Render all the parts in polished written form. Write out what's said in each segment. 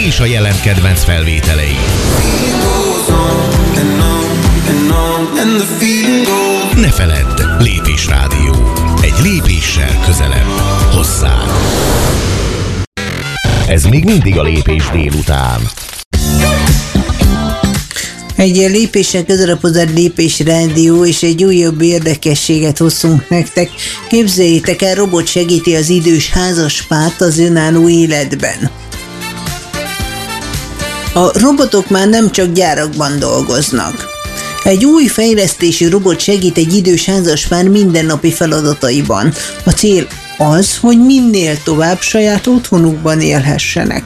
és a jelen kedvenc felvételei. Ne feledd, Lépés Rádió. Egy lépéssel közelebb hozzád. Ez még mindig a Lépés délután. Egy lépéssel közelebb hozzád Lépés Rádió, és egy újabb érdekességet hoztunk nektek. Képzeljétek el, robot segíti az idős házaspárt az önálló életben. A robotok már nem csak gyárakban dolgoznak. Egy új fejlesztési robot segít egy idős házaspár mindennapi feladataiban. A cél az, hogy minél tovább saját otthonukban élhessenek.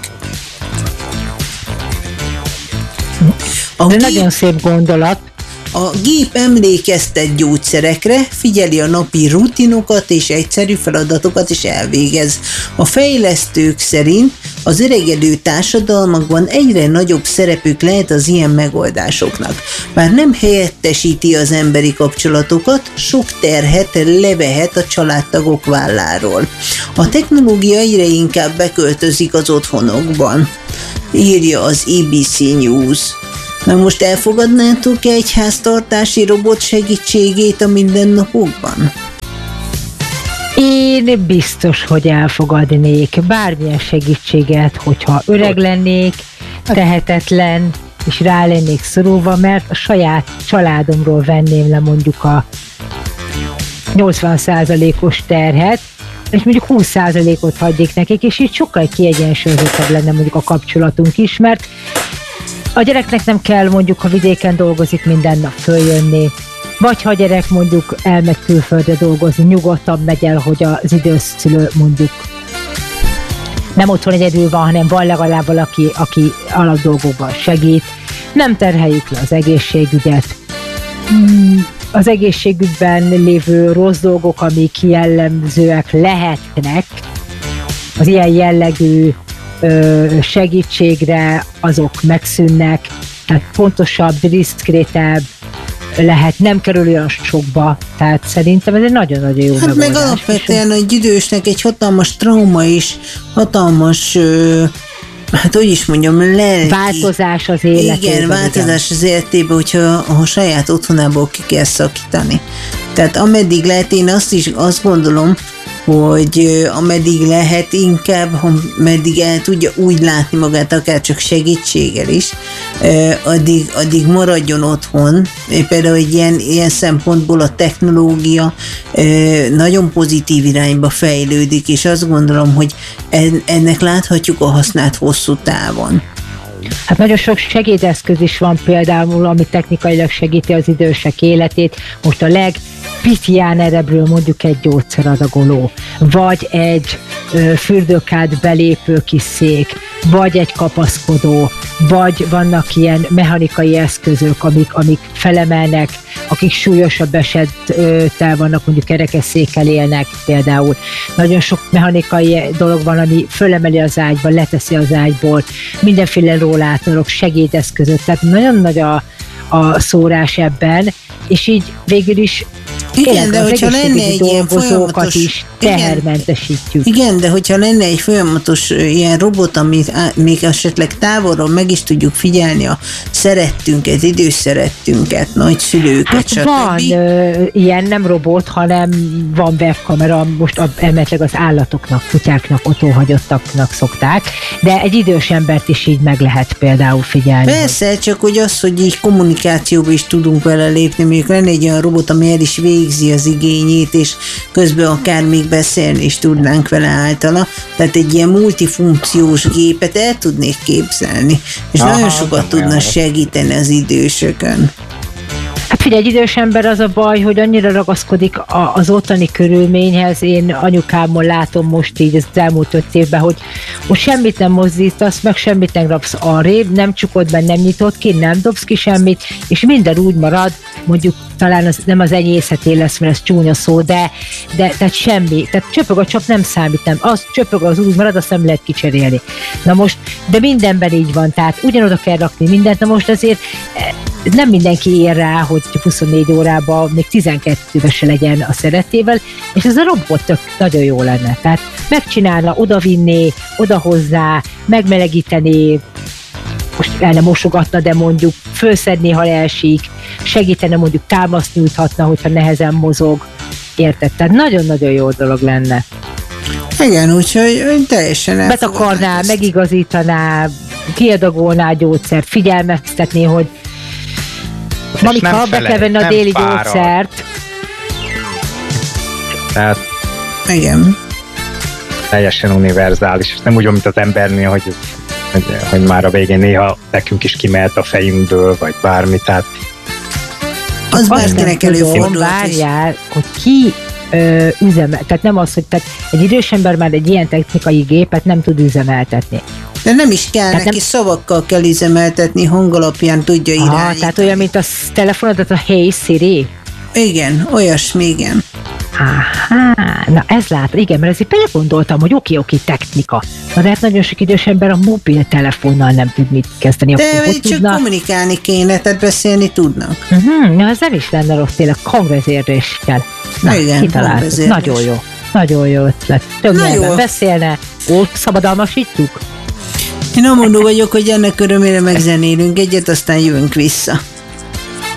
Ez nagyon szép gondolat. A gép emlékeztet gyógyszerekre, figyeli a napi rutinokat és egyszerű feladatokat is elvégez. A fejlesztők szerint az öregedő társadalmakban egyre nagyobb szerepük lehet az ilyen megoldásoknak. Bár nem helyettesíti az emberi kapcsolatokat, sok terhet levehet a családtagok válláról. A technológia egyre inkább beköltözik az otthonokban, írja az ABC News. Na most elfogadnátok egy háztartási robot segítségét a mindennapokban? Én biztos, hogy elfogadnék bármilyen segítséget, hogyha öreg lennék, tehetetlen, és rá lennék szorulva, mert a saját családomról venném le mondjuk a 80%-os terhet, és mondjuk 20%-ot hagyjék nekik, és így sokkal kiegyensúlyozottabb lenne mondjuk a kapcsolatunk is, mert a gyereknek nem kell mondjuk, ha vidéken dolgozik, minden nap följönni, vagy ha a gyerek mondjuk elmegy külföldre dolgozni, nyugodtan megy el, hogy az időszülő mondjuk nem otthon egyedül van, hanem van legalább valaki, aki alapdolgokban segít. Nem terheljük le az egészségügyet. Az egészségügyben lévő rossz dolgok, amik jellemzőek lehetnek, az ilyen jellegű segítségre, azok megszűnnek, tehát pontosabb, diszkrétebb lehet, nem kerül olyan sokba, tehát szerintem ez egy nagyon-nagyon jó megoldás. Meg alapvetően egy idősnek egy hatalmas trauma is, hatalmas, hát hogy is mondjam, lelki. Változás az életében. Igen, változás az életében, hogyha a saját otthonából ki kell szakítani. Tehát ameddig lehet, én azt gondolom, hogy ameddig lehet, inkább, ameddig el tudja úgy látni magát, akár csak segítséggel is, addig maradjon otthon. Például egy ilyen szempontból a technológia nagyon pozitív irányba fejlődik, és azt gondolom, hogy ennek láthatjuk a hasznát hosszú távon. Hát nagyon sok segédeszköz is van például, ami technikailag segíti az idősek életét. Most a legpitiánerebbről mondjuk egy gyógyszeradagoló, vagy egy fürdőkád belépő kis szék, vagy egy kapaszkodó, vagy vannak ilyen mechanikai eszközök, amik felemelnek, akik súlyosabb esettel vannak, mondjuk kerekesszékkel élnek például. Nagyon sok mechanikai dolog van, ami fölemeli az ágyba, leteszi az ágyból, mindenféle rollátorok, segédeszközök, tehát nagyon nagy a szórás ebben, és így végül is igen, de hogyha lenne egy ilyen folyamatos is tehermentesítjük. Igen, de hogyha lenne egy folyamatos ilyen robot, amit még esetleg távolról meg is tudjuk figyelni a szerettünket, idős szerettünket, nagyszülőket, hát stb. Van ilyen, nem robot, hanem van webkamera, most emetleg az állatoknak, kutyáknak, otthonhagyottaknak szokták, de egy idős embert is így meg lehet például figyelni. Persze, csak hogy az, hogy így kommunikációba is tudunk vele lépni, mondjuk lenne egy olyan robot, ami el is végzi az igényét, és közben akár még beszélni is tudnánk vele általa. Tehát egy ilyen multifunkciós gépet el tudnék képzelni, és nagyon sokat tudna segíteni az idősökön. Hát figyelj, egy idős ember az a baj, hogy annyira ragaszkodik az ottani körülményhez. Én anyukámon látom most így az elmúlt 5 évben, hogy semmit nem mozdítasz, meg semmit nem rapsz arrébb, nem csukod be, nem nyitod ki, nem dobsz ki semmit, és minden úgy marad, mondjuk talán nem az enyészeté lesz, mert ez csúnya szó, de tehát semmi. Tehát csöpög a csap, nem számít, nem. Az csöpög, az úgy marad, azt nem lehet kicserélni. Na most, de mindenben így van, tehát ugyanoda kell rakni mindent. Na most azért nem mindenki ér rá, hogy 24 órában még 12-ben se legyen a szerettével, és ez a robot nagyon jó lenne. Tehát megcsinálna, odavinni, odahozzá, megmelegíteni, most el nem mosogatna, de mondjuk fölszedné, ha leesik, segítene, mondjuk támaszt nyújthatna, hogyha nehezen mozog. Érted? Tehát nagyon-nagyon jó dolog lenne. Igen, úgyhogy teljesen betakarná, megigazítaná, kiadagolná gyógyszert, figyelmeztetné, hogy Mamika, be kell venni a déli gyógyszert. Tehát igen. Teljesen univerzális, és nem úgy, mint az embernél, hogy már a végén néha nekünk is kimelt a fejünkből, vagy bármi, tehát az bárkinek előfordult. Várjál, hogy ki üzemel, tehát nem az, hogy tehát egy idős ember már egy ilyen technikai gépet nem tud üzemeltetni. De nem is kell, tehát neki szavakkal kell üzemeltetni, hang alapján tudja irányítani. Tehát olyan, mint a telefonodat, a Hey Siri? Igen, olyasmi, igen. Aha, na ez látod, igen, mert ezért belegondoltam, hogy oké, technika. Na de hát nagyon sok idős ember a mobiltelefonnal nem tud mit kezdeni. De csak tudna? Kommunikálni kéne, tehát beszélni tudnak. Na ez nem is lenne rossz, tényleg hangvezérléssel. Na, igen, kitaláltuk. Nagyon jó. Nagyon jó ötlet. Több nyelven beszélne, szabadalmasítjuk. Én amondó vagyok, hogy ennek örömére megzenélünk egyet, aztán jövünk vissza.